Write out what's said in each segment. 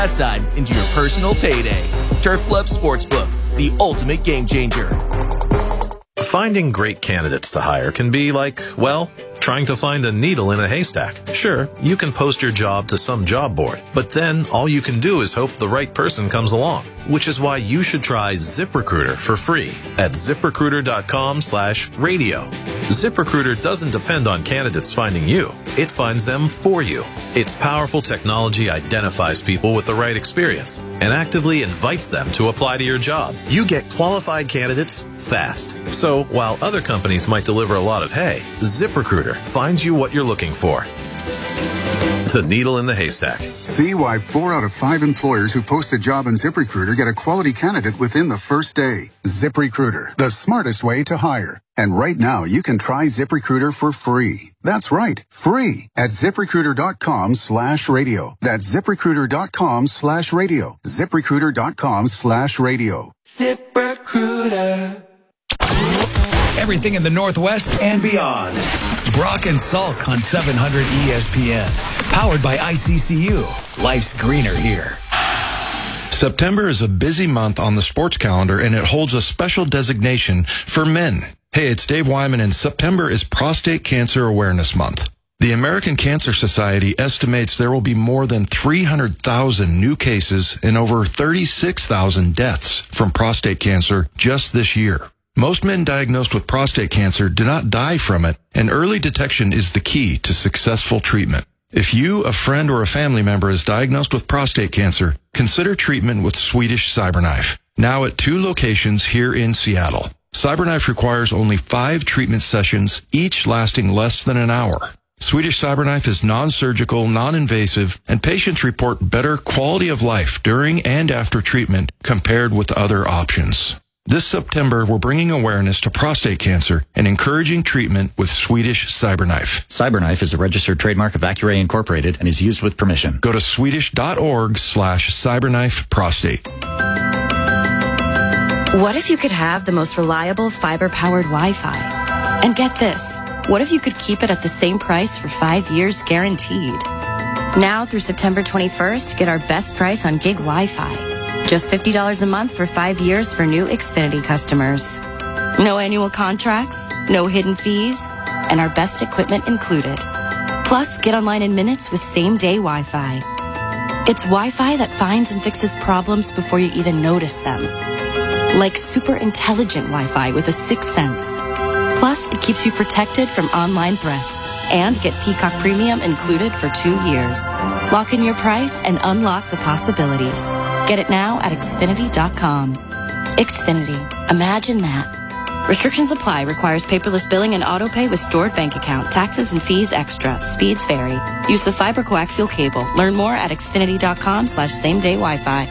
time into your personal payday. Turf Club Sportsbook, the ultimate game changer. Finding great candidates to hire can be like, well, trying to find a needle in a haystack. Sure, you can post your job to some job board, but then all you can do is hope the right person comes along, which is why you should try ZipRecruiter for free at ZipRecruiter.com/radio. ZipRecruiter doesn't depend on candidates finding you. It finds them for you. Its powerful technology identifies people with the right experience and actively invites them to apply to your job. You get qualified candidates fast. So while other companies might deliver a lot of hay, ZipRecruiter finds you what you're looking for. The needle in the haystack. See why 4 out of 5 employers who post a job on ZipRecruiter get a quality candidate within the first day. ZipRecruiter, the smartest way to hire. And right now, you can try ZipRecruiter for free. That's right, free at ZipRecruiter.com/radio. That's ZipRecruiter.com/radio. ZipRecruiter.com/radio. ZipRecruiter. Everything in the Northwest and beyond. Brock and Salk on 700 ESPN. Powered by ICCU. Life's greener here. September is a busy month on the sports calendar, and it holds a special designation for men. Hey, it's Dave Wyman, and September is Prostate Cancer Awareness Month. The American Cancer Society estimates there will be more than 300,000 new cases and over 36,000 deaths from prostate cancer just this year. Most men diagnosed with prostate cancer do not die from it, and early detection is the key to successful treatment. If you, a friend, or a family member is diagnosed with prostate cancer, consider treatment with Swedish CyberKnife, now at 2 locations here in Seattle. CyberKnife requires only 5 treatment sessions, each lasting less than an hour. Swedish CyberKnife is non-surgical, non-invasive, and patients report better quality of life during and after treatment compared with other options. This September, we're bringing awareness to prostate cancer and encouraging treatment with Swedish CyberKnife. CyberKnife is a registered trademark of Accuray Incorporated and is used with permission. Go to swedish.org/CyberKnifeProstate. What if you could have the most reliable fiber-powered Wi-Fi? And get this, what if you could keep it at the same price for 5 years guaranteed? Now through September 21st, get our best price on gig Wi-Fi. Just $50 a month for 5 years for new Xfinity customers. No annual contracts, no hidden fees, and our best equipment included. Plus, get online in minutes with same-day Wi-Fi. It's Wi-Fi that finds and fixes problems before you even notice them. Like super intelligent Wi-Fi with a 6th sense. Plus, it keeps you protected from online threats. And get Peacock Premium included for 2 years. Lock in your price and unlock the possibilities. Get it now at Xfinity.com. Xfinity. Imagine that. Restrictions apply. Requires paperless billing and auto-pay with stored bank account. Taxes and fees extra. Speeds vary. Use of fiber coaxial cable. Learn more at Xfinity.com/same-day Wi-Fi.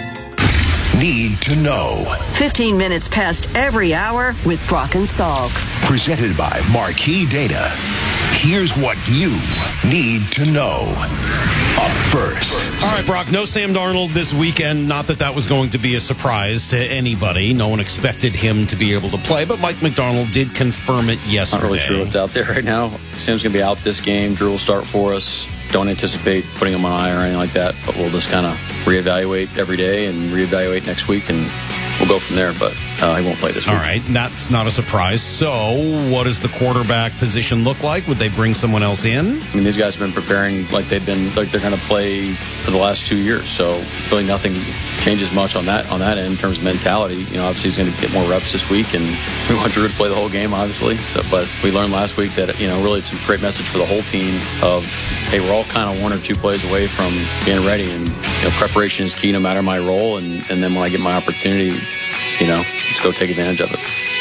Need to know. 15 minutes past every hour with Brock and Salk. Presented by Marquee Data. Here's what you need to know. Up first. All right, Brock, no Sam Darnold this weekend. Not that that was going to be a surprise to anybody. No one expected him to be able to play, but Mike McDonald did confirm it yesterday. Not really sure what's out there right now. Sam's going to be out this game. Drew will start for us. Don't anticipate putting him on IR or anything like that, but we'll just kind of reevaluate every day and reevaluate next week, and we'll go from there, but he won't play this week. All right, that's not a surprise. So what does the quarterback position look like? Would they bring someone else in? I mean, these guys have been preparing like they're going to play for the last 2 years, so really nothing changes much on that end in terms of mentality. You know, obviously he's going to get more reps this week, and we want Drew to play the whole game, obviously. So, but we learned last week that, you know, really it's a great message for the whole team of, hey, we're all kind of 1 or 2 plays away from being ready, and you know, preparation is key no matter my role, and then when I get my opportunity, you know, let's go take advantage of it.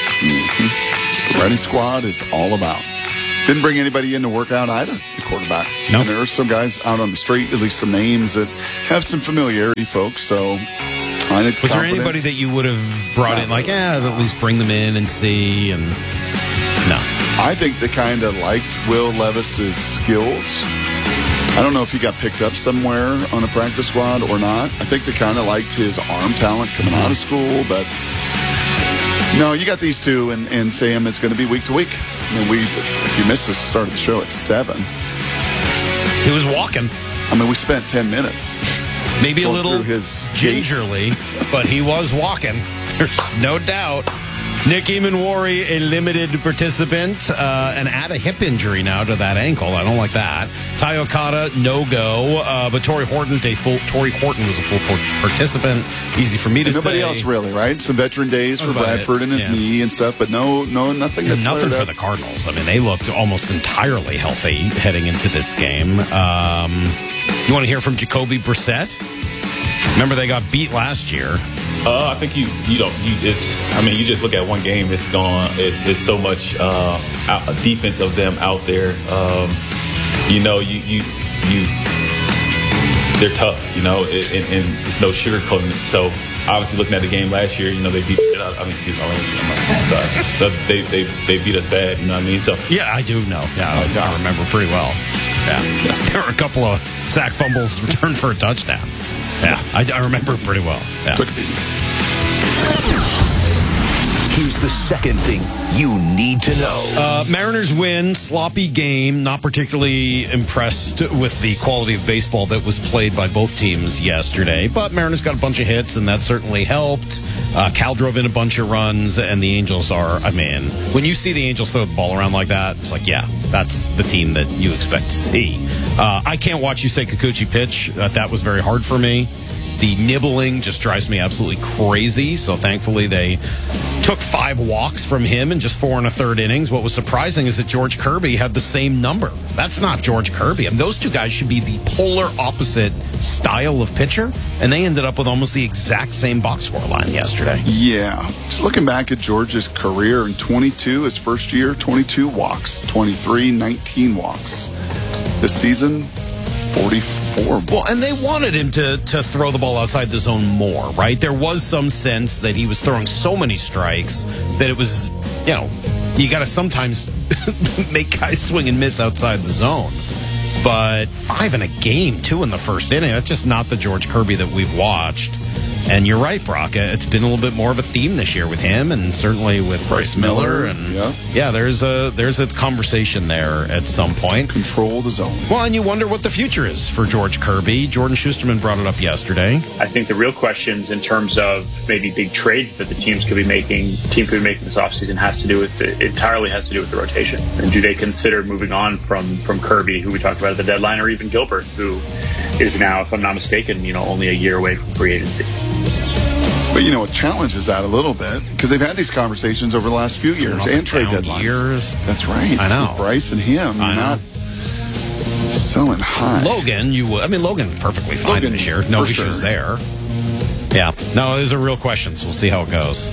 The Ready Squad is all about. Didn't bring anybody in to work out either, the quarterback. No. And there are some guys out on the street, at least some names that have some familiarity, folks. So, was there anybody that you would have brought in, like, at least bring them in and see? And no. I think they kind of liked Will Levis's skills. I don't know if he got picked up somewhere on a practice squad or not. I think they kind of liked his arm talent coming out of school, but no, you got these two, and Sam is going to be week to week. I mean, if you missed the start of the show at 7. He was walking. I mean, we spent 10 minutes. Maybe a Going little through his gingerly, but he was walking. There's no doubt. Nick Eamon-Wari, a limited participant, and add a hip injury now to that ankle. I don't like that. Tai Okada, no-go. But Torrey Horton was a full participant. Easy for me to say. Nobody else really, right? Some veteran days for Bradford and his knee and stuff, but nothing. Nothing for the Cardinals. I mean, they looked almost entirely healthy heading into this game. You want to hear from Jacoby Brissett? Remember, they got beat last year. I think you just look at one game. It's gone. It's so much defense of them out there. They're tough. And there's no sugarcoating it. So obviously, looking at the game last year, they beat. I'm sorry. They beat us bad. You know what I mean? So yeah, I do know. Yeah, I remember pretty well. Yeah, yes. There were a couple of sack fumbles returned for a touchdown. Yeah, I remember pretty well. Yeah. Here's the second thing you need to know. Mariners win, sloppy game. Not particularly impressed with the quality of baseball that was played by both teams yesterday. But Mariners got a bunch of hits, and that certainly helped. Cal drove in a bunch of runs, and the Angels when you see the Angels throw the ball around like that, it's like, yeah, that's the team that you expect to see. I can't watch Yusei Kikuchi pitch. That was very hard for me. The nibbling just drives me absolutely crazy. So thankfully they took 5 walks from him in just 4 1/3 innings. What was surprising is that George Kirby had the same number. That's not George Kirby. I mean, those two guys should be the polar opposite style of pitcher, and they ended up with almost the exact same box score line yesterday. Yeah. Just looking back at George's career in 22, his first year, 22 walks. 23, 19 walks. This season, 44. Well, and they wanted him to throw the ball outside the zone more, right? There was some sense that he was throwing so many strikes that it was, you got to sometimes make guys swing and miss outside the zone. But 5 in a game, 2 in the first inning, that's just not the George Kirby that we've watched. And you're right, Brock. It's been a little bit more of a theme this year with him, and certainly with Bryce Miller. And yeah, there's a conversation there at some point. Control the zone. Well, and you wonder what the future is for George Kirby. Jordan Schusterman brought it up yesterday. I think the real questions in terms of maybe big trades that the team could be making this offseason entirely has to do with the rotation. And do they consider moving on from Kirby, who we talked about at the deadline, or even Gilbert, who is now, if I'm not mistaken, only a year away from free agency. But it challenges that a little bit because they've had these conversations over the last few years and trade deadlines. That's right. I know. With Bryce and him, you're not selling high. Logan, Logan perfectly fine this year. No issues there. Yeah. No, those are real questions. We'll see how it goes.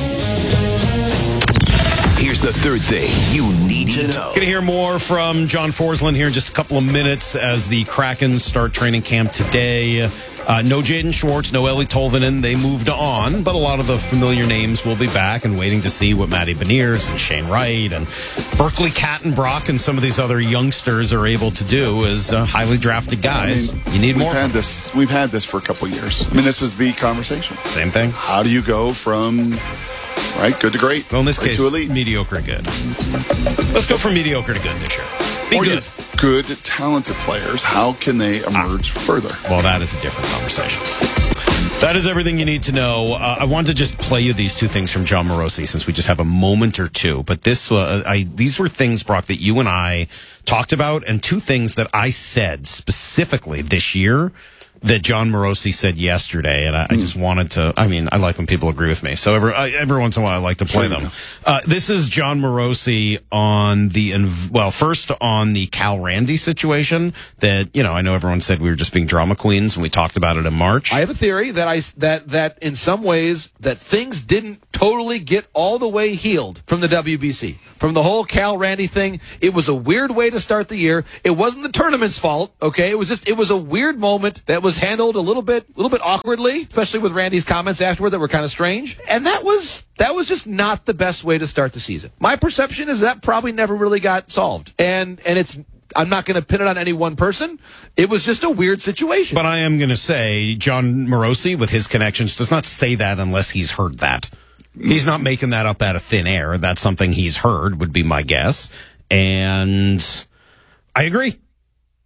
Here's the third thing you need to know. Going to hear more from John Forsland here in just a couple of minutes as the Kraken start training camp today. No Jaden Schwartz, no Ellie Tolvanen. They moved on, but a lot of the familiar names will be back, and waiting to see what Matty Beniers and Shane Wright and Berkeley Kattenbrock and some of these other youngsters are able to do as highly drafted guys. You need more. We've had this for a couple of years. This is the conversation. Same thing. How do you go from good to great? Well, in this case, to elite. Mediocre to good. Let's go from mediocre to good this year. Be good. Good, talented players. How can they emerge further? Well, that is a different conversation. That is everything you need to know. I wanted to just play you these 2 things from John Morosi since we just have a moment or two. But these were things, Brock, that you and I talked about, and 2 things that I said specifically this year that John Morosi said yesterday, and I just wanted to, I like when people agree with me, so every once in a while I like to play them. This is John Morosi on first on the Cal Randy situation that, I know everyone said we were just being drama queens, and we talked about it in March. I have a theory that in some ways that things didn't totally get all the way healed from the WBC. From the whole Cal Randy thing, it was a weird way to start the year. It wasn't the tournament's fault, okay? It was a weird moment that was handled a little bit awkwardly, especially with Randy's comments afterward that were kind of strange. And that was just not the best way to start the season. My perception is that probably never really got solved. And I'm not going to pin it on any one person. It was just a weird situation. But I am going to say John Morosi, with his connections, does not say that unless he's heard that. He's not making that up out of thin air. That's something he's heard, would be my guess. And I agree.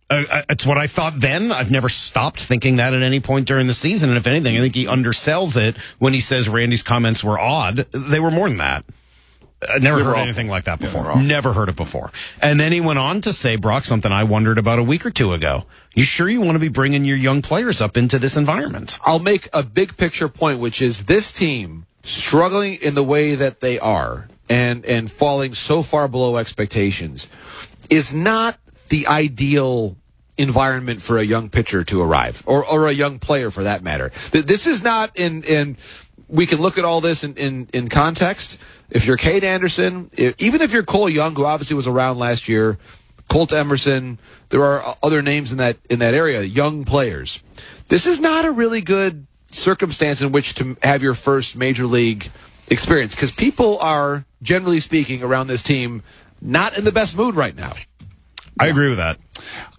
It's what I thought then. I've never stopped thinking that at any point during the season. And if anything, I think he undersells it when he says Randy's comments were odd. They were more than that. I never heard anything like that before. Never heard it before. And then he went on to say, Brock, something I wondered about a week or two ago. You sure you want to be bringing your young players up into this environment? I'll make a big picture point, which is this team struggling in the way that they are and falling so far below expectations is not the ideal environment for a young pitcher to arrive, or a young player for that matter. This is not in we can look at all this in context. If you're Cade Anderson, even if you're Cole Young, who obviously was around last year, Colt Emerson, there are other names in that area, young players. This is not a really good circumstance in which to have your first major league experience, because people are, generally speaking, around this team not in the best mood right now. I agree with that.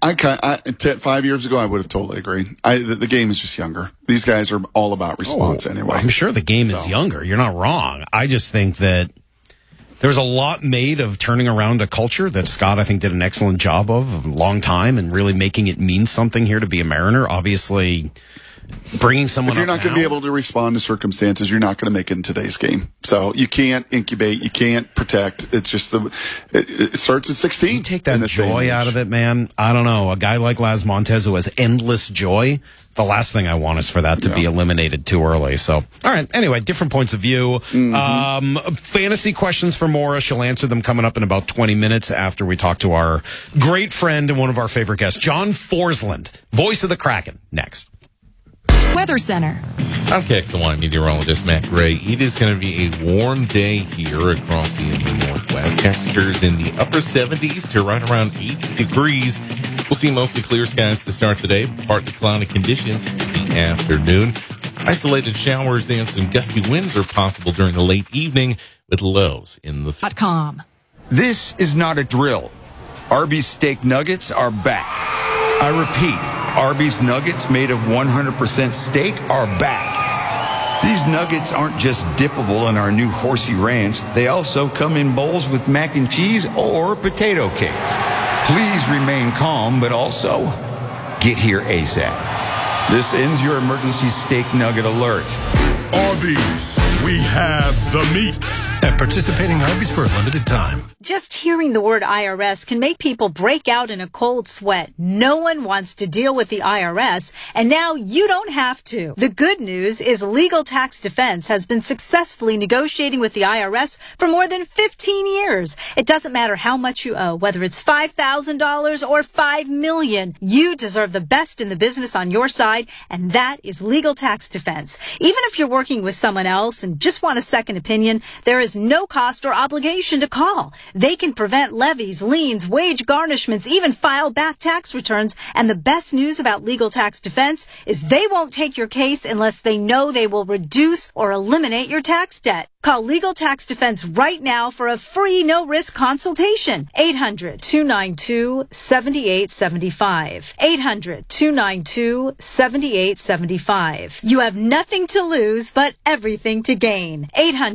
5 years ago, I would have totally agreed. The game is just younger. These guys are all about response anyway. I'm sure the game is younger. You're not wrong. I just think that there's a lot made of turning around a culture that Scott, I think, did an excellent job of a long time and really making it mean something here to be a Mariner. Obviously, bringing someone if you're not going to be able to respond to circumstances, you're not going to make it in today's game. So you can't incubate, you can't protect. It's just it starts at 16. You take that joy out of it, man. I don't know. A guy like Laz Montez who has endless joy, the last thing I want is for that to be eliminated too early. So, all right. Anyway, different points of view. Fantasy questions for Maura. She'll answer them coming up in about 20 minutes after we talk to our great friend and one of our favorite guests, John Forsland, voice of the Kraken. Next. Weather Center. I'm KXLY meteorologist Matt Gray. It is going to be a warm day here across the Northwest. Temperatures in the upper 70s to right around 80 degrees. We'll see mostly clear skies to start the day. Partly cloudy conditions for the afternoon. Isolated showers and some gusty winds are possible during the late evening with lows in the... .com. This is not a drill. Arby's steak nuggets are back. I repeat. Arby's nuggets made of 100% steak are back. These nuggets aren't just dippable in our new Horsey Ranch. They also come in bowls with mac and cheese or potato cakes. Please remain calm, but also get here ASAP. This ends your emergency steak nugget alert. Arby's, we have the meat. At participating Arby's for a limited time. Just hearing the word IRS can make people break out in a cold sweat. No one wants to deal with the IRS, and now you don't have to. The good news is Legal Tax Defense has been successfully negotiating with the IRS for more than 15 years. It doesn't matter how much you owe, whether it's $5,000 or $5 million. You deserve the best in the business on your side, and that is Legal Tax Defense. Even if you're working with someone else and just want a second opinion, there is no cost or obligation to call. They can prevent levies, liens, wage garnishments, even file back tax returns. And the best news about Legal Tax Defense is they won't take your case unless they know they will reduce or eliminate your tax debt. Call Legal Tax Defense right now for a free no-risk consultation. 800-292-7875. 800-292-7875. You have nothing to lose, but everything to gain.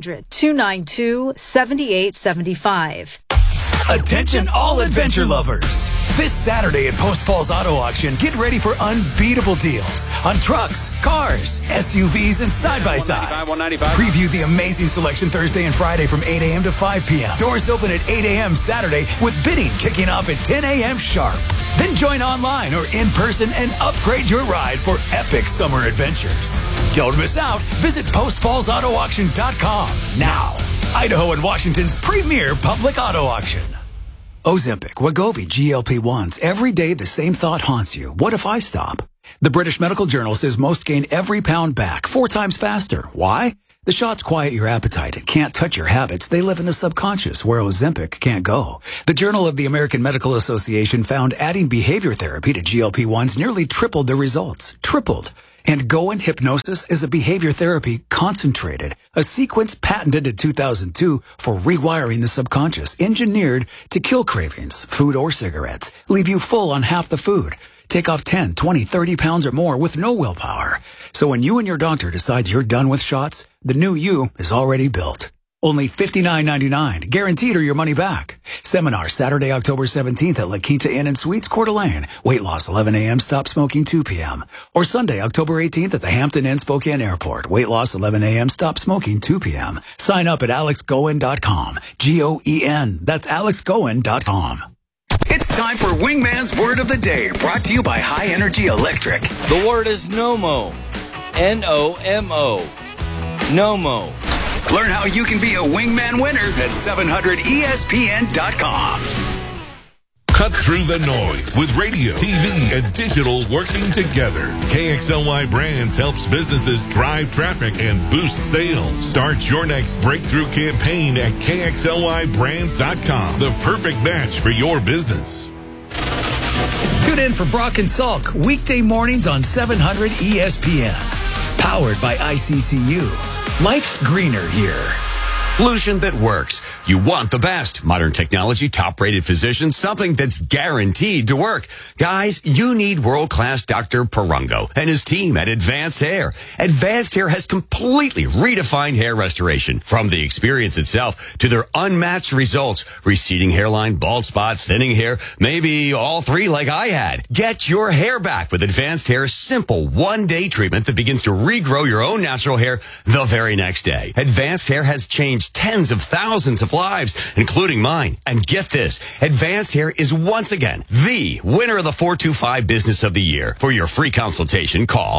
800-292-7875. Attention all adventure lovers. This Saturday at Post Falls Auto Auction, get ready for unbeatable deals on trucks, cars, SUVs, and side-by-sides. Preview the amazing selection Thursday and Friday from 8 a.m. to 5 p.m. Doors open at 8 a.m. Saturday with bidding kicking off at 10 a.m. sharp. Then join online or in person and upgrade your ride for epic summer adventures. Don't miss out. Visit postfallsautoauction.com now. Idaho and Washington's premier public auto auction. Ozempic, Wegovy, GLP-1s. Every day the same thought haunts you. What if I stop? The British Medical Journal says most gain every pound back 4 times faster. Why? The shots quiet your appetite and can't touch your habits. They live in the subconscious, where Ozempic can't go. The Journal of the American Medical Association found adding behavior therapy to GLP-1s nearly tripled the results. Tripled. And Goan Hypnosis is a behavior therapy concentrated, a sequence patented in 2002 for rewiring the subconscious, engineered to kill cravings, food or cigarettes, leave you full on half the food, take off 10, 20, 30 pounds or more with no willpower. So when you and your doctor decide you're done with shots, the new you is already built. Only $59.99, guaranteed or your money back. Seminar Saturday, October 17th at La Quinta Inn and Suites, Coeur d'Alene. Weight loss 11 a.m., stop smoking 2 p.m. Or Sunday, October 18th at the Hampton Inn Spokane Airport. Weight loss 11 a.m., stop smoking 2 p.m. Sign up at alexgoen.com. G-O-E-N. That's alexgoen.com. It's time for Wingman's Word of the Day, brought to you by High Energy Electric. The word is NOMO. N-O-M-O. NOMO. Learn how you can be a Wingman winner at 700ESPN.com. Cut through the noise with radio, TV, and digital working together. KXLY Brands helps businesses drive traffic and boost sales. Start your next breakthrough campaign at KXLYBrands.com. The perfect match for your business. Tune in for Brock and Salk weekday mornings on 700 ESPN. Powered by ICCU. Life's greener here. Solution that works. You want the best. Modern technology, top-rated physicians, something that's guaranteed to work. Guys, you need world-class Dr. Perungo and his team at Advanced Hair. Advanced Hair has completely redefined hair restoration. From the experience itself to their unmatched results. Receding hairline, bald spot, thinning hair, maybe all three like I had. Get your hair back with Advanced Hair's simple one-day treatment that begins to regrow your own natural hair the very next day. Advanced Hair has changed tens of thousands of lives, including mine. And get this, Advanced Hair is once again the winner of the 425 Business of the Year. For your free consultation, call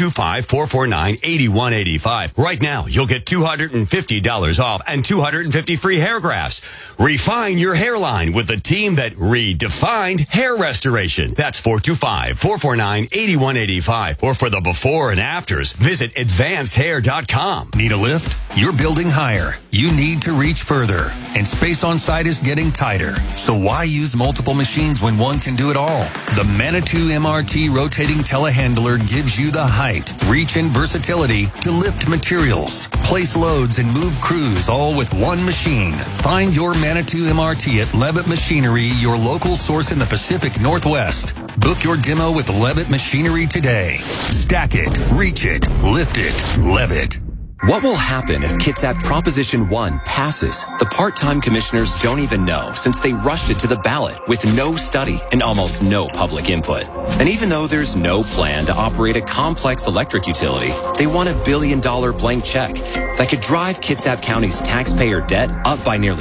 425-449-8185. Right now, you'll get $250 off and 250 free hair grafts. Refine your hairline with the team that redefined hair restoration. That's 425-449-8185. Or for the before and afters, visit advancedhair.com. Need a lift? You're building higher. You need to reach further, and space on site is getting tighter. So why use multiple machines when one can do it all? The Manitou MRT rotating telehandler gives you the height, reach, and versatility to lift materials, place loads, and move crews all with one machine. Find your Manitou MRT at Levitt Machinery, your local source in the Pacific Northwest. Book your demo with Levitt Machinery today. Stack it, reach it, lift it, Levitt. What will happen if Kitsap Proposition 1 passes? The part-time commissioners don't even know, since they rushed it to the ballot with no study and almost no public input. And even though there's no plan to operate a complex electric utility, they want $1 billion blank check that could drive Kitsap County's taxpayer debt up by nearly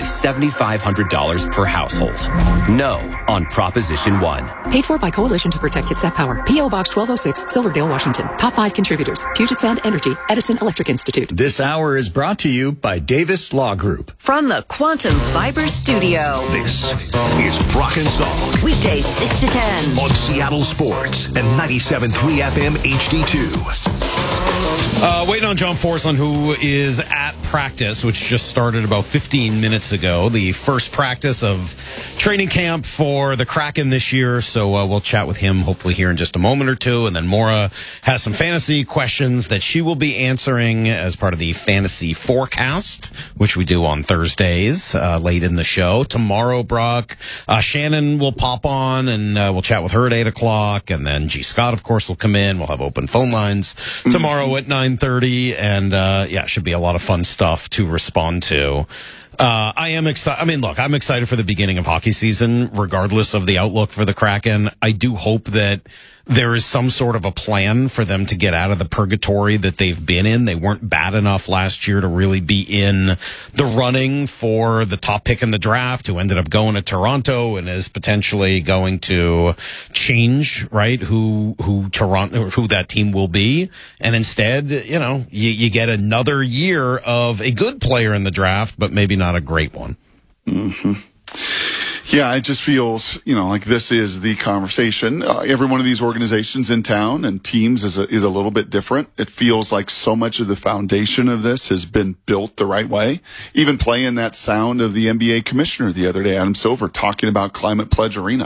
$7,500 per household. No on Proposition 1. Paid for by Coalition to Protect Kitsap Power. P.O. Box 1206, Silverdale, Washington. Top 5 contributors: Puget Sound Energy, Edison Electric Institute. This hour is brought to you by Davis Law Group. From the Quantum Fiber Studio. This is Brock and Salk. Weekdays 6 to 10. On Seattle Sports and 97.3 FM HD2. Waiting on John Forslund, who is at practice, which just started about 15 minutes ago. The first practice of training camp for the Kraken this year. So we'll chat with him hopefully here in just a moment or two. And then Maura has some fantasy questions that she will be answering as part of the fantasy forecast, which we do on Thursdays late in the show. Tomorrow, Brock, Shannon will pop on and we'll chat with her at 8 o'clock. And then G. Scott, of course, will come in. We'll have open phone lines tomorrow at 9:30. And yeah, it should be a lot of fun stuff to respond to. I am excited. I mean, look, I'm excited for the beginning of hockey season, regardless of the outlook for the Kraken. I do hope that there is some sort of a plan for them to get out of the purgatory that they've been in. They weren't bad enough last year to really be in the running for the top pick in the draft, who ended up going to Toronto and is potentially going to change, right, who that team will be. And instead, you know, you get another year of a good player in the draft, but maybe not a great one. Mm-hmm. Yeah, it just feels, you know, like this is the conversation. Every one of these organizations in town and teams is a little bit different. It feels like so much of the foundation of this has been built the right way. Even playing that sound of the NBA commissioner the other day, Adam Silver, talking about Climate Pledge Arena.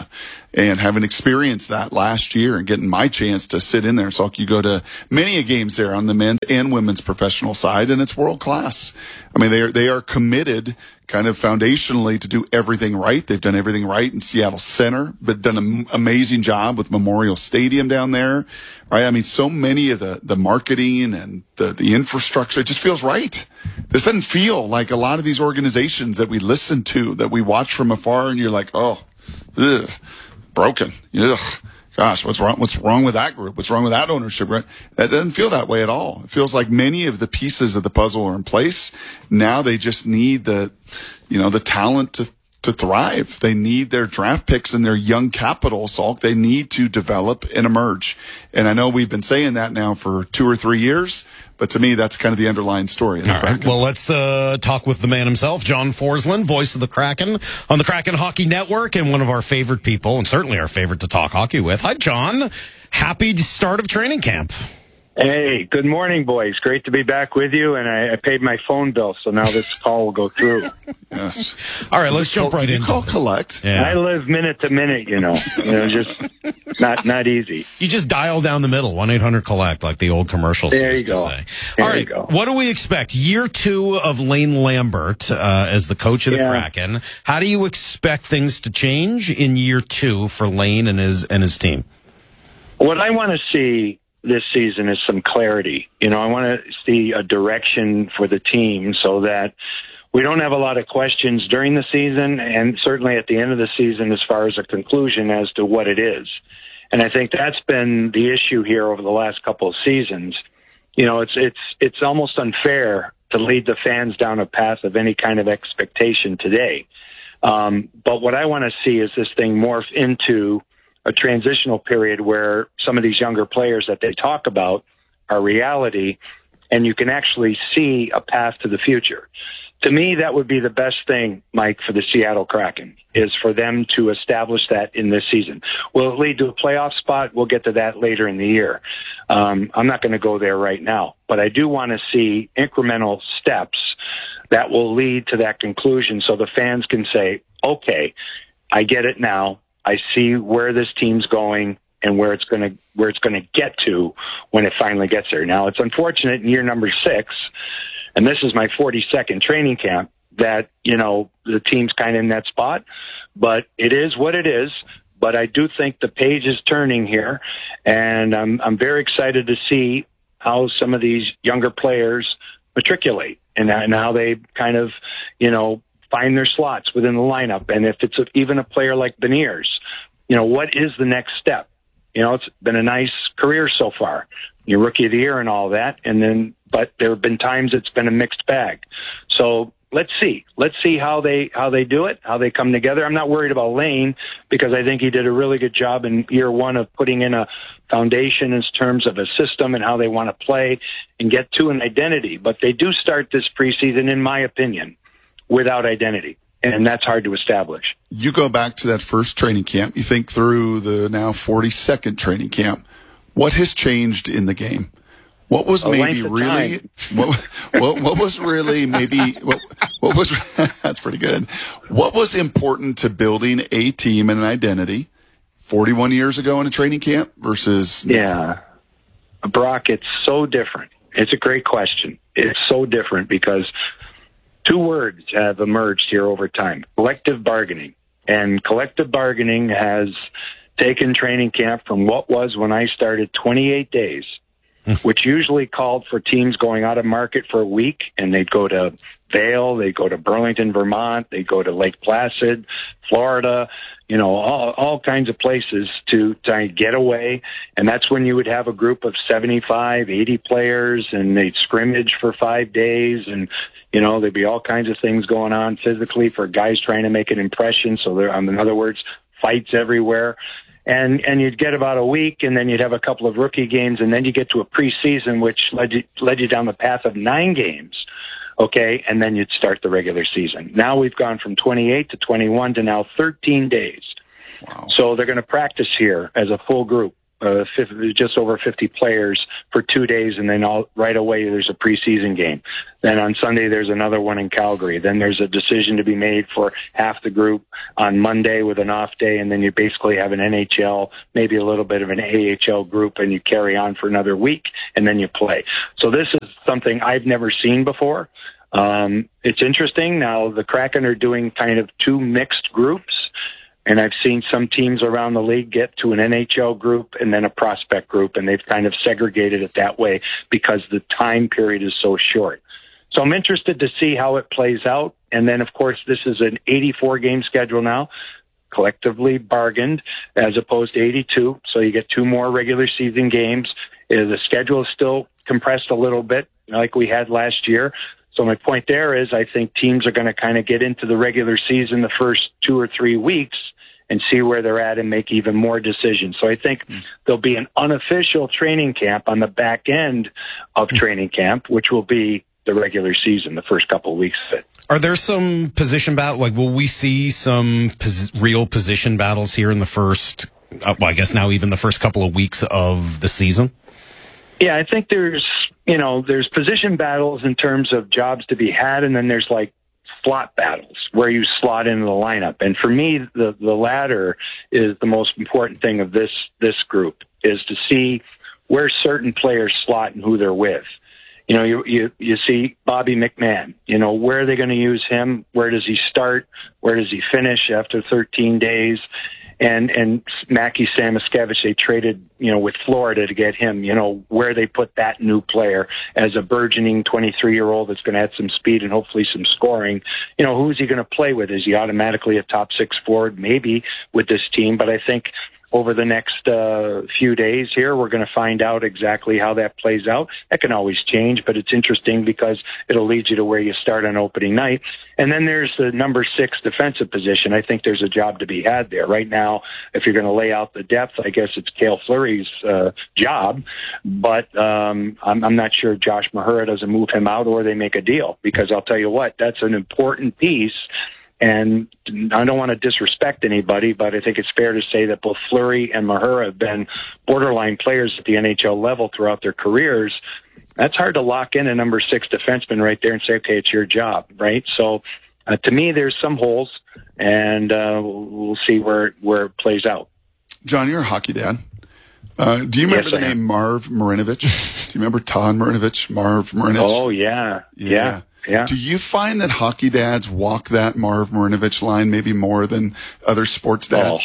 And having experienced that last year and getting my chance to sit in there, so you go to many games there on the men's and women's professional side, and it's world class. I mean, they are committed kind of foundationally to do everything right. They've done everything right in Seattle Center, but done an amazing job with Memorial Stadium down there, right? I mean, so many of the marketing and the infrastructure, it just feels right. This doesn't feel like a lot of these organizations that we listen to, that we watch from afar, and you're like, oh, ugh, broken. Ugh. Gosh, what's wrong with that group? What's wrong with that ownership? Right? That doesn't feel that way at all. It feels like many of the pieces of the puzzle are in place. Now they just need the talent to thrive. They need their draft picks and their young capital, Salk. They need to develop and emerge. And I know we've been saying that now for 2 or 3 years, but to me, that's kind of the underlying story. All right. Well, let's talk with the man himself, John Forsland, voice of the Kraken on the Kraken Hockey Network, and one of our favorite people, and certainly our favorite to talk hockey with. Hi, John. Happy start of training camp. Hey, good morning, boys. Great to be back with you, and I paid my phone bill, so now this call will go through. Yes. All right, let's jump right in. Call collect. Yeah. I live minute to minute, just not easy. You just dial down the middle, 1-800-COLLECT, like the old commercials used to say. All right, what do we expect? Year 2 of Lane Lambert as the coach of the Kraken. How do you expect things to change in year 2 for Lane and his team? What I want to see this season is some clarity. I want to see a direction for the team so that we don't have a lot of questions during the season and certainly at the end of the season as far as a conclusion as to what it is. And I think that's been the issue here over the last couple of seasons. It's almost unfair to lead the fans down a path of any kind of expectation today. But what I want to see is this thing morph into a transitional period where some of these younger players that they talk about are reality, and you can actually see a path to the future. To me, that would be the best thing, Mike, for the Seattle Kraken, is for them to establish that in this season. Will it lead to a playoff spot? We'll get to that later in the year. I'm not going to go there right now, but I do want to see incremental steps that will lead to that conclusion so the fans can say, okay, I get it now. I see where this team's going and where it's going to get to when it finally gets there. Now, it's unfortunate in year number 6, and this is my 42nd training camp, that, the team's kind of in that spot, but it is what it is. But I do think the page is turning here, and I'm very excited to see how some of these younger players matriculate and how they kind of, find their slots within the lineup. And if it's even a player like Beniers, what is the next step? It's been a nice career so far. You're rookie of the year and all that. But there have been times it's been a mixed bag. So let's see how they do it, how they come together. I'm not worried about Lane because I think he did a really good job in year 1 of putting in a foundation in terms of a system and how they want to play and get to an identity. But they do start this preseason, in my opinion, without identity, and that's hard to establish. You go back to that first training camp, you think through the now 42nd training camp, what has changed in the game? What was maybe really, what was really maybe, what was, that's pretty good. What was important to building a team and an identity 41 years ago in a training camp versus now? Yeah. Brock, it's so different. It's a great question. It's so different because 2 words have emerged here over time: collective bargaining. And collective bargaining has taken training camp from what was, when I started, 28 days, which usually called for teams going out of market for a week, and they'd go to Vail, they'd go to Burlington, Vermont, they'd go to Lake Placid, Florida, all kinds of places to try and get away. And that's when you would have a group of 75, 80 players, and they'd scrimmage for 5 days, and there'd be all kinds of things going on physically for guys trying to make an impression. So there, in other words, fights everywhere. And you'd get about a week, and then you'd have a couple of rookie games, and then you get to a preseason, which led you down the path of 9 games. Okay, and then you'd start the regular season. Now we've gone from 28 to 21 to now 13 days. Wow. So they're going to practice here as a full group. just over 50 players for 2 days, and then right away there's a preseason game. Then on Sunday there's another one in Calgary. Then there's a decision to be made for half the group on Monday with an off day, and then you basically have an NHL, maybe a little bit of an AHL group, and you carry on for another week, and then you play. So this is something I've never seen before. It's interesting. Now the Kraken are doing kind of two mixed groups. And I've seen some teams around the league get to an NHL group and then a prospect group, and they've kind of segregated it that way because the time period is so short. So I'm interested to see how it plays out. And then, of course, this is an 84-game schedule now, collectively bargained, as opposed to 82. So you get 2 more regular season games. The schedule is still compressed a little bit like we had last year. So my point there is I think teams are going to kind of get into the regular season the first 2 or 3 weeks and see where they're at and make even more decisions. So I think there'll be an unofficial training camp on the back end of training camp, which will be the regular season, the first couple of weeks of it. Are there some position battle? Like, will we see some real position battles here in the first, I guess now even the first couple of weeks of the season? Yeah, I think there's position battles in terms of jobs to be had, and then there's like slot battles where you slot into the lineup. And for me, the latter is the most important thing of this group, is to see where certain players slot and who they're with. You know, you see Bobby McMahon, where are they going to use him? Where does he start? Where does he finish after 13 days? And Mackie Samoskevich, they traded, with Florida to get him, where they put that new player as a burgeoning 23-year-old that's going to add some speed and hopefully some scoring. Who's he going to play with? Is he automatically a top 6 forward? Maybe with this team, but I think over the next few days here, we're going to find out exactly how that plays out. That can always change, but it's interesting because it'll lead you to where you start on opening night. And then there's the number 6 defensive position. I think there's a job to be had there. Right now, if you're going to lay out the depth, I guess it's Cale Fleury's job. But I'm not sure Josh Mahura doesn't move him out or they make a deal, because I'll tell you what, that's an important piece. And I don't want to disrespect anybody, but I think it's fair to say that both Fleury and Mahura have been borderline players at the NHL level throughout their careers. That's hard to lock in a number 6 defenseman right there and say, okay, it's your job, right? So to me, there's some holes, and we'll see where it plays out. John, you're a hockey dad. Do you remember the name Marv Marinovich? Do you remember Todd Marinovich, Marv Marinovich? Oh, yeah. Yeah. Do you find that hockey dads walk that Marv Marinovich line maybe more than other sports dads?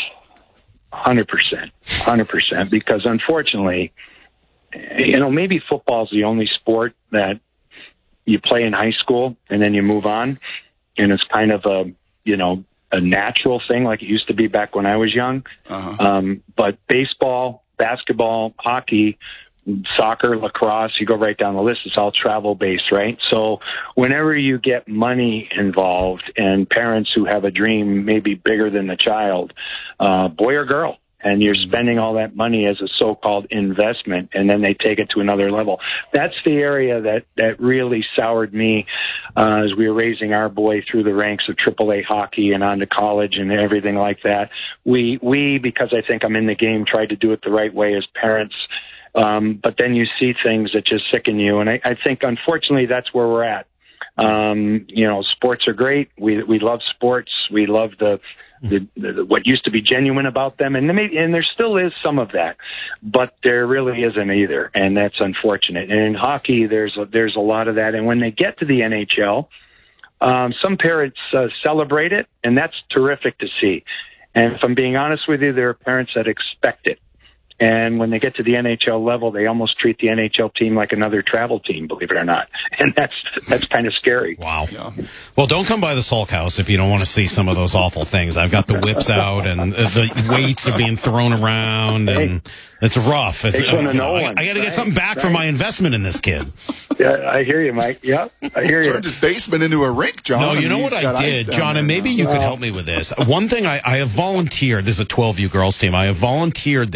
100%. Because unfortunately, maybe football's the only sport that you play in high school and then you move on. And it's kind of a natural thing like it used to be back when I was young. But baseball, basketball, hockey, soccer, lacrosse, you go right down the list, it's all travel-based, right? So whenever you get money involved and parents who have a dream maybe bigger than the child, boy or girl, and you're spending all that money as a so-called investment, and then they take it to another level. That's the area that really soured me as we were raising our boy through the ranks of AAA hockey and on to college and everything like that. We, because I think I'm in the game, tried to do it the right way as parents. But then you see things that just sicken you. And I think, unfortunately, that's where we're at. Sports are great. We love sports. We love the what used to be genuine about them. And there still is some of that, but there really isn't either. And that's unfortunate. And in hockey, there's a lot of that. And when they get to the NHL, some parents celebrate it, and that's terrific to see. And if I'm being honest with you, there are parents that expect it. And when they get to the NHL level, they almost treat the NHL team like another travel team, believe it or not. And that's kind of scary. Wow. Yeah. Well, don't come by the Sulk House if you don't want to see some of those awful things. I've got the whips out, and the weights are being thrown around, and it's rough. I got to get something back for my investment in this kid. Yeah, I hear you, Mike. Yeah, I hear you. Turned his basement into a rink, John. No, you know what I did, John, and maybe you could help me with this. One thing I have volunteered, this is a 12U girls team, I have volunteered this year to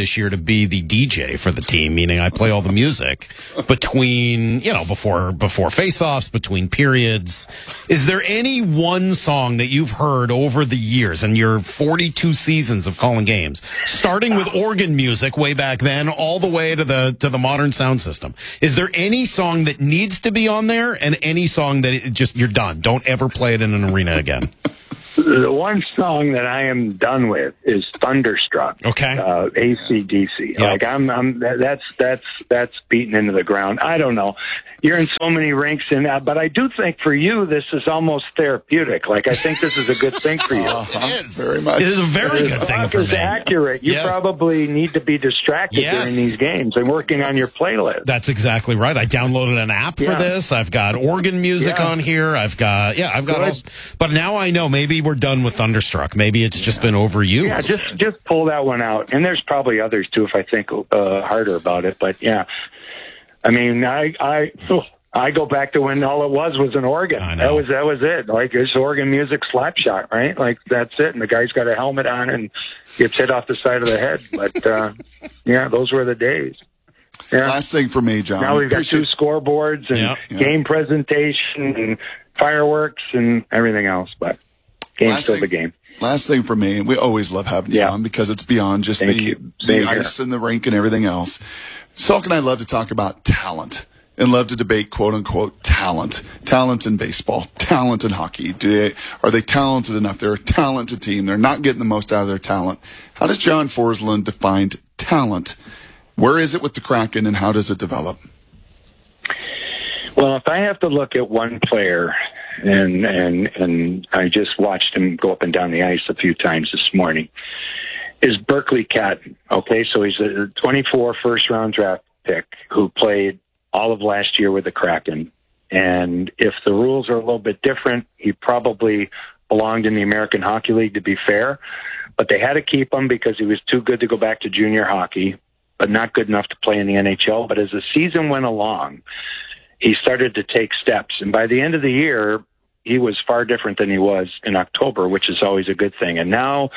be the DJ for the team, meaning I play all the music between, before face-offs, between periods. Is there any one song that you've heard over the years and your 42 seasons of calling games, starting with organ music way back then, all the way to the modern sound system? Is there any song that needs to be on there and any song that you're done? Don't ever play it in an arena again. The one song that I am done with is Thunderstruck. Okay. AC/DC. Yep. Like that's beaten into the ground. I don't know. You're in so many rinks in that, but I do think for you this is almost therapeutic. Like I think this is a good thing for you. It is. Very much. It is a very good thing for me. It's accurate. You probably need to be distracted during these games and working on your playlist. That's exactly right. I downloaded an app for this. I've got organ music on here. I've got all, but now I know maybe we're done with Thunderstruck. Maybe it's just been overused. Yeah, just pull that one out. And there's probably others too if I think harder about it. But yeah, I mean, I go back to when all it was an organ. That was it. Like it's organ music slap shot, right? Like that's it. And the guy's got a helmet on and gets hit off the side of the head. But yeah, those were the days. Yeah. Last thing for me, John. Now we've got two scoreboards and game presentation and fireworks and everything else. But game's still the game. Last thing for me, and we always love having you on because it's beyond just the ice and the rink and everything else. Salk and I love to talk about talent and love to debate quote-unquote talent. Talent in baseball, talent in hockey. Are they talented enough? They're a talented team. They're not getting the most out of their talent. How does John Forsland define talent? Where is it with the Kraken, and how does it develop? Well, if I have to look at one player, and I just watched him go up and down the ice a few times this morning, is Berkeley Catton. Okay, so he's a 24 first-round draft pick who played all of last year with the Kraken. And if the rules are a little bit different, he probably belonged in the American Hockey League, to be fair. But they had to keep him because he was too good to go back to junior hockey, but not good enough to play in the NHL. But as the season went along, he started to take steps. And by the end of the year, he was far different than he was in October, which is always a good thing. And now,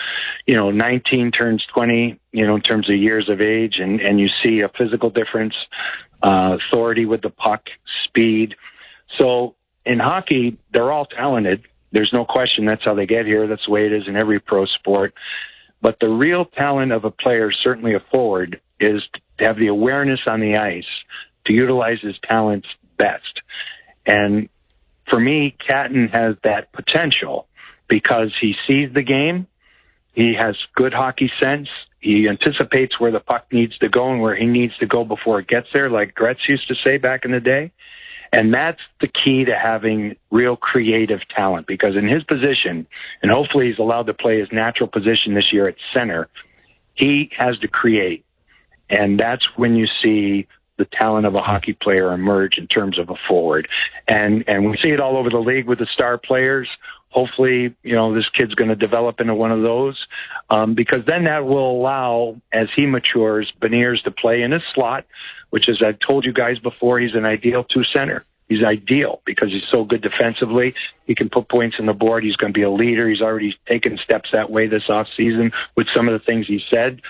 19 turns 20, in terms of years of age, and you see a physical difference, authority with the puck, speed. So in hockey, they're all talented. There's no question that's how they get here. That's the way it is in every pro sport. But the real talent of a player, certainly a forward, is to have the awareness on the ice to utilize his talents best. And for me, Catton has that potential because he sees the game. He has good hockey sense. He anticipates where the puck needs to go and where he needs to go before it gets there, like Gretz used to say back in the day. And that's the key to having real creative talent, because in his position, and hopefully he's allowed to play his natural position this year at center, he has to create. And that's when you see the talent of a hockey player emerge in terms of a forward. And we see it all over the league with the star players. Hopefully, this kid's going to develop into one of those, because then that will allow, as he matures, Beniers to play in his slot, which, as I've told you guys before, he's an ideal two-center. He's ideal because he's so good defensively. He can put points on the board. He's going to be a leader. He's already taken steps that way this offseason with some of the things he said.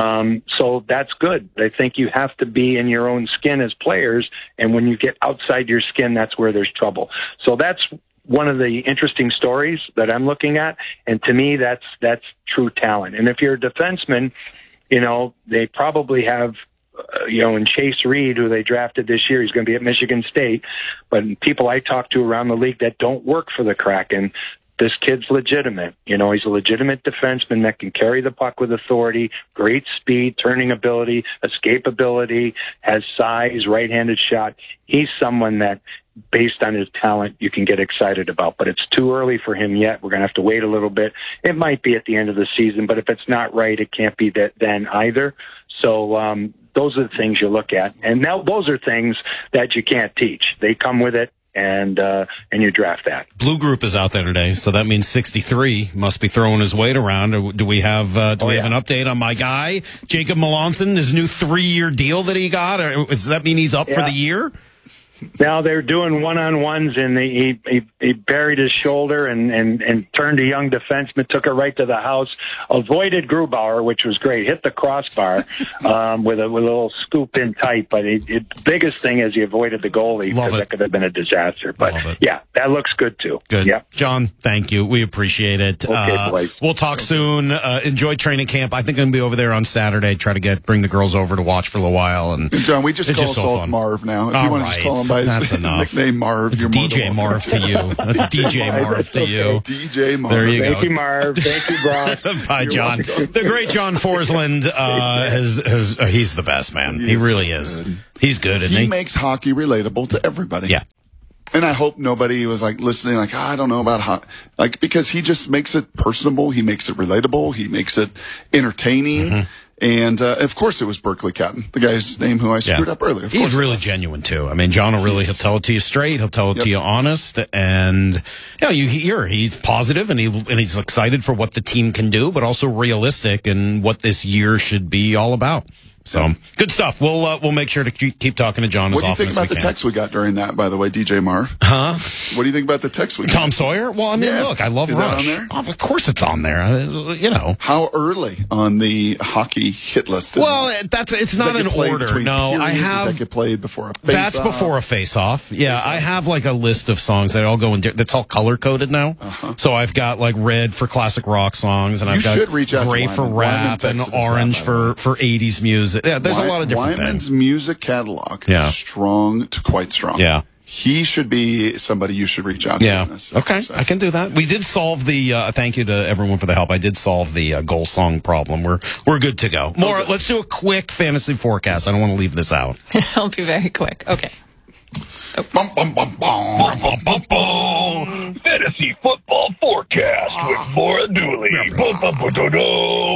So that's good. I think you have to be in your own skin as players, and when you get outside your skin, that's where there's trouble. So that's one of the interesting stories that I'm looking at, and to me, that's true talent. And if you're a defenseman, they probably have, and Chase Reed, who they drafted this year, he's going to be at Michigan State. But people I talk to around the league that don't work for the Kraken, this kid's legitimate. He's a legitimate defenseman that can carry the puck with authority, great speed, turning ability, escapability, has size, right-handed shot. He's someone that, based on his talent, you can get excited about. But it's too early for him yet. We're going to have to wait a little bit. It might be at the end of the season, but if it's not right, it can't be that then either. So those are the things you look at. And now those are things that you can't teach. They come with it. And you draft that. Blue Group is out there today, so that means 63 must be throwing his weight around. Do we have have an update on my guy, Jacob Melanson, his new 3-year deal that he got? Or does that mean he's up for the year? Now they're doing one-on-ones, and he buried his shoulder and turned a young defenseman, took it right to the house, avoided Grubauer, which was great, hit the crossbar with a little scoop in tight. But the biggest thing is he avoided the goalie, because that could have been a disaster. But yeah, that looks good too. Good. Yeah. John, thank you. We appreciate it. Okay, boys. We'll talk soon. Enjoy training camp. I think I'm going to be over there on Saturday. Try to bring the girls over to watch for a little while. And John, we just call Salt Marv now. If you want to just call him by his nickname Marv, it's DJ Marv to you. That's DJ Marv to you. DJ Marv. There you go. Thank you, Marv. Thank you, Brock. Bye, John. The great John Forsland he's the best, man. He really is. He's good, isn't he? He makes hockey relatable to everybody. Yeah. And I hope nobody was listening I don't know about hockey. Because he just makes it personable. He makes it relatable. He makes it entertaining. Mm-hmm. And, of course, it was Berkeley Catton, the guy's name who I screwed up earlier. He's really genuine, too. I mean, John he'll tell it to you straight. He'll tell it to you honest. And, you hear he's positive and he's excited for what the team can do, but also realistic and what this year should be all about. So, good stuff. We'll make sure to keep talking to John as often as we can. What do you think about the text we got during that, by the way, DJ Marv? Huh? What do you think about the text we got? Tom Sawyer? Well, I mean, look, I love Rush. That on there? Oh, of course it's on there. How early on the hockey hit list is it? It's not in order. No, I have. Does that get played before a face-off? That's before a face-off. Yeah, I have a list of songs that all go in. That's all color-coded now. Uh-huh. So I've got red for classic rock songs, and I've got gray for rap, and orange for 80s music. Yeah, there's a lot of different Wyman's things. music catalog is strong to quite strong. Yeah. He should be somebody you should reach out to. Yeah. In this okay, exercise. I can do that. We did solve the, thank you to everyone for the help. I did solve the goal song problem. We're good to go. Let's do a quick fantasy forecast. I don't want to leave this out. I'll be very quick. Okay. Oh. Bum, bum, bum, bum. Bum, bum, bum. Fantasy football forecast with Laura Dooley. Bum, bum, bum, do, do.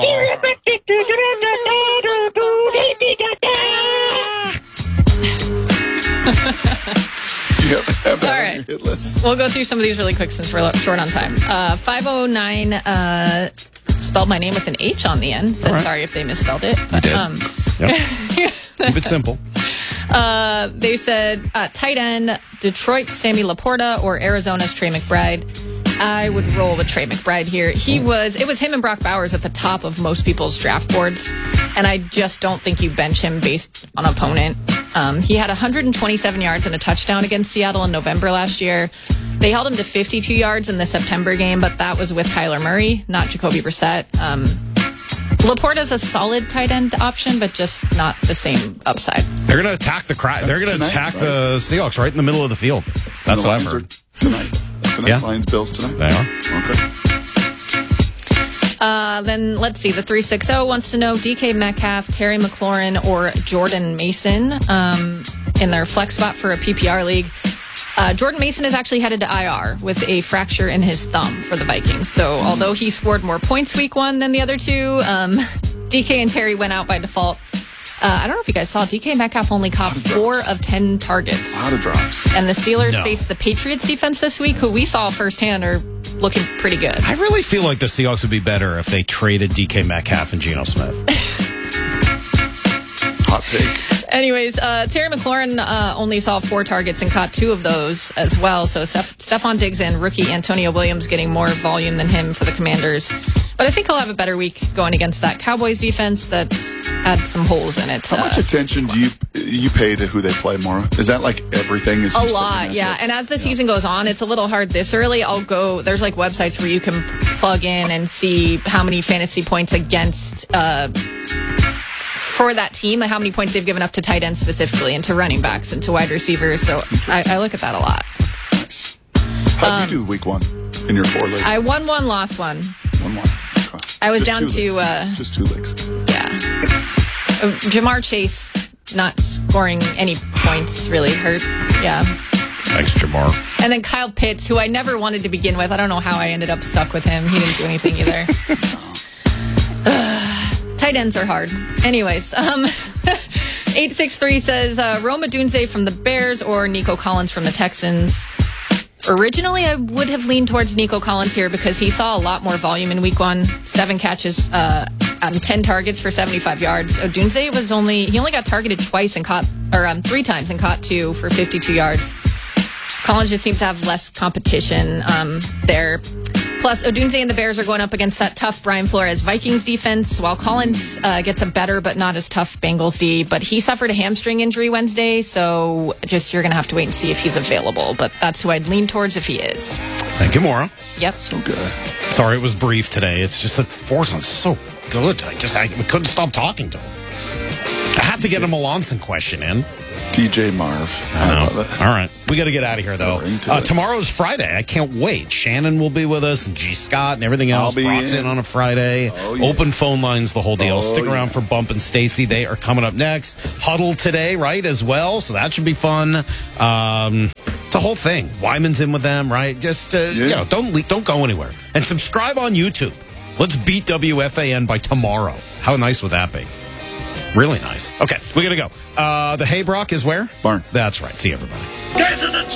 All right. We'll go through some of these really quick since we're short on time. 509 spelled my name with an H on the end. Said sorry if they misspelled it. But, Keep it simple. They said tight end, Detroit's Sammy Laporta or Arizona's Trey McBride. I would roll with Trey McBride here. It was him and Brock Bowers at the top of most people's draft boards, and I just don't think you bench him based on opponent. He had 127 yards and a touchdown against Seattle in November last year. They held him to 52 yards in the September game, but that was with Kyler Murray, not Jacoby Brissett. Laporta's a solid tight end option, but just not the same upside. They're going to attack the They're going to attack the Seahawks right in the middle of the field. That's what I've heard. Tonight, Lions, Bills tonight. They are. Okay. Then let's see. The 360 wants to know DK Metcalf, Terry McLaurin, or Jordan Mason in their flex spot for a PPR league. Jordan Mason is actually headed to IR with a fracture in his thumb for the Vikings. So although he scored more points week one than the other two, DK and Terry went out by default. I don't know if you guys saw, DK Metcalf only caught 4 of 10 targets. A lot of drops. And the Steelers faced the Patriots defense this week, who we saw firsthand are looking pretty good. I really feel like the Seahawks would be better if they traded DK Metcalf and Geno Smith. Hot take. Anyways, Terry McLaurin only saw 4 targets and caught 2 of those as well. So Stephon Diggs and rookie Antonio Williams getting more volume than him for the Commanders. But I think he'll have a better week going against that Cowboys defense that had some holes in it. How much attention do you pay to who they play more? Is that like everything? A lot, yeah. And as the season goes on, it's a little hard this early. There's like websites where you can plug in and see how many fantasy points against for that team, like how many points they've given up to tight ends specifically and to running backs and to wide receivers. So I look at that a lot. Nice. How did you do week 1 in your 4 league? I won 1, lost 1. 1-1. Okay. I was just down to just 2 leagues. Yeah. Jamar Chase not scoring any points really hurt. Yeah. Thanks, Jamar. And then Kyle Pitts, who I never wanted to begin with. I don't know how I ended up stuck with him. He didn't do anything either. Tight ends are hard. Anyways, 863 says Rome Odunze from the Bears or Nico Collins from the Texans. Originally, I would have leaned towards Nico Collins here because he saw a lot more volume in week 1. 7 catches, 10 targets for 75 yards. Odunze he only got targeted twice and caught, or 3 times and caught 2 for 52 yards. Collins just seems to have less competition there. Plus, Odunze and the Bears are going up against that tough Brian Flores Vikings defense, while Collins gets a better but not as tough Bengals D. But he suffered a hamstring injury Wednesday, so you're going to have to wait and see if he's available. But that's who I'd lean towards if he is. Thank you, Maura. Yep. So good. Sorry it was brief today. It's just that Forson's so good. We couldn't stop talking to him. I had to get a Melanson question in. DJ Marv. I love it. All right. We got to get out of here, though. Tomorrow's Friday. I can't wait. Shannon will be with us, and G. Scott, and everything else. Brock's in on a Friday. Oh, yeah. Open phone lines, the whole deal. Oh, Stick around for Bump and Stacy. They are coming up next. Huddle today, right, as well. So that should be fun. It's a whole thing. Wyman's in with them, right? Just, don't go anywhere. And subscribe on YouTube. Let's beat WFAN by tomorrow. How nice would that be? Really nice. Okay, we got to go. The Hay Brock is where? Barn. That's right. See you, everybody.